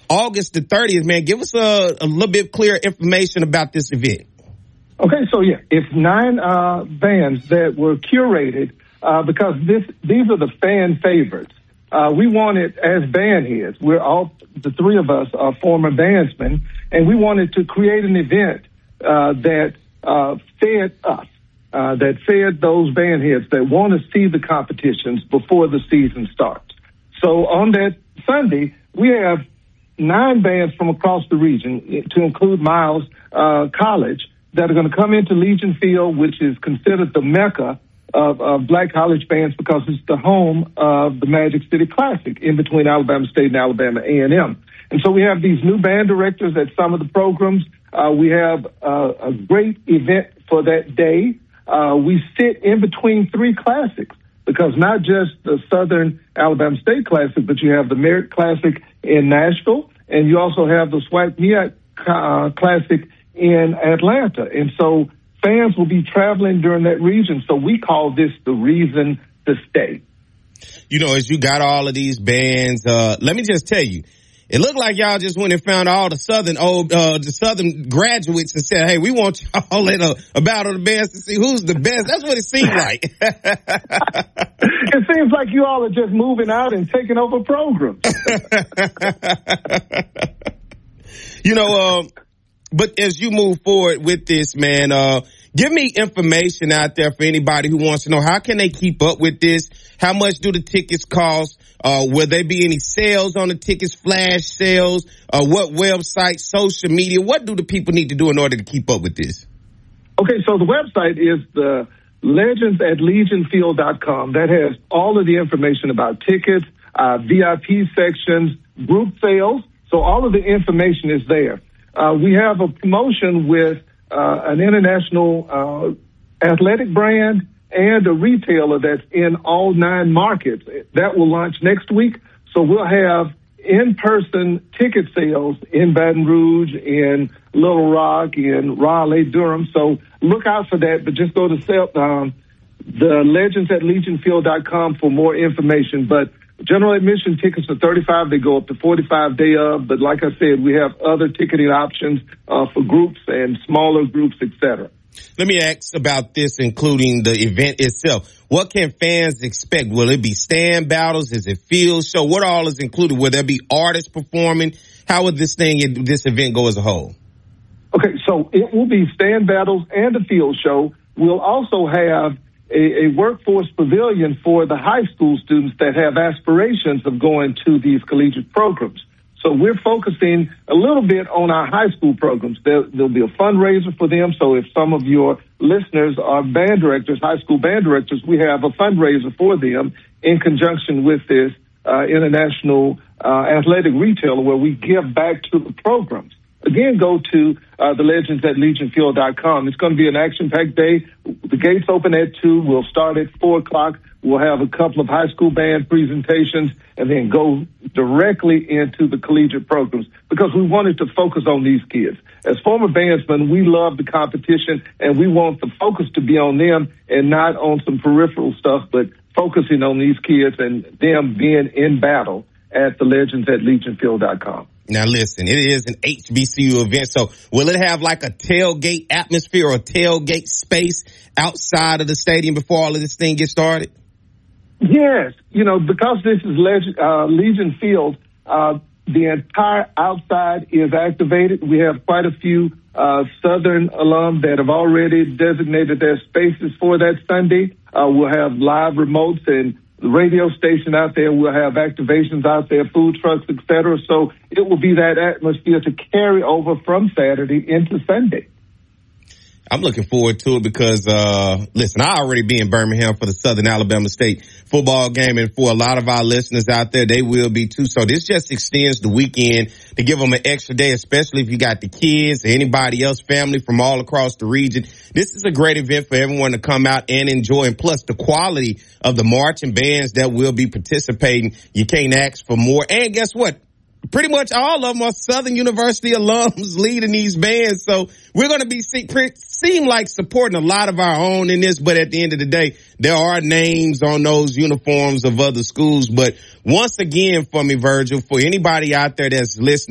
August the 30th, man. Give us a little bit clearer information about this event. Okay, so it's 9 bands that were curated because these are the fan favorites. We wanted, as band heads, the three of us are former bandsmen, and we wanted to create an event that fed us, that fed those band heads that want to see the competitions before the season starts. So on that Sunday, we have 9 bands from across the region, to include Miles College, that are going to come into Legion Field, which is considered the mecca of black college bands because it's the home of the Magic City Classic in between Alabama State and Alabama A&M. And so we have these new band directors at some of the programs. We have a great event for that day. We sit in between 3 classics because not just the Southern Alabama State Classic, but you have the Merritt Classic in Nashville, and you also have the SWAC MEAC Classic in Atlanta. And so fans will be traveling during that region. So we call this the reason to stay. You know, as you got all of these bands, let me just tell you, it looked like y'all just went and found all the Southern graduates and said, hey, we want y'all in a battle of the bands to see who's the best. That's what it seemed like. It seems like you all are just moving out and taking over programs. You know, but as you move forward with this, man, give me information out there for anybody who wants to know, how can they keep up with this? How much do the tickets cost? Will there be any sales on the tickets, flash sales? What website, social media? What do the people need to do in order to keep up with this? Okay, so the website is the legends@legionfield.com. That has all of the information about tickets, VIP sections, group sales. So all of the information is there. We have a promotion with an international athletic brand and a retailer that's in all 9 markets. That will launch next week. So we'll have in-person ticket sales in Baton Rouge, in Little Rock, in Raleigh, Durham. So look out for that, but just go to the legends@legionfield.com for more information. But general admission tickets are $35. They go up to $45 day of. But like I said, we have other ticketing options for groups and smaller groups, etc. Let me ask about this, including the event itself. What can fans expect? Will it be stand battles? Is it field show? What all is included? Will there be artists performing? How would this event go as a whole? Okay, so it will be stand battles and a field show. We'll also have a workforce pavilion for the high school students that have aspirations of going to these collegiate programs. So we're focusing a little bit on our high school programs. There'll be a fundraiser for them. So if some of your listeners are band directors, high school band directors, we have a fundraiser for them in conjunction with this international athletic retailer where we give back to the programs. Again, go to the legends@legionfield.com. It's going to be an action-packed day. The gates open at 2. We'll start at 4 o'clock. We'll have a couple of high school band presentations and then go directly into the collegiate programs because we wanted to focus on these kids. As former bandsmen, we love the competition and we want the focus to be on them and not on some peripheral stuff, but focusing on these kids and them being in battle at the legends@legionfield.com. Now, listen, it is an HBCU event, so will it have like a tailgate atmosphere or a tailgate space outside of the stadium before all of this thing gets started? Yes. You know, because this is Legion Field, the entire outside is activated. We have quite a few Southern alum that have already designated their spaces for that Sunday. We'll have live remotes and the radio station out there. We'll have activations out there, food trucks, etc. So it will be that atmosphere to carry over from Saturday into Sunday. I'm looking forward to it because, listen, I already be in Birmingham for the Southern Alabama State football game, and for a lot of our listeners out there, they will be too. So this just extends the weekend to give them an extra day, especially if you got the kids or anybody else, family from all across the region. This is a great event for everyone to come out and enjoy, and plus the quality of the marching bands that will be participating. You can't ask for more. And guess what? Pretty much all of them are Southern University alums leading these bands. So we're going to be seem like supporting a lot of our own in this. But at the end of the day, there are names on those uniforms of other schools. But once again, for me, Virgil, for anybody out there that's listening,